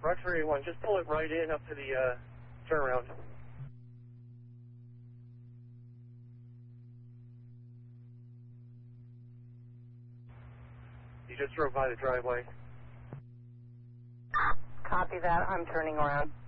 Roger 81, just pull it right in up to the turnaround. You just drove by the driveway. Copy that. I'm turning around.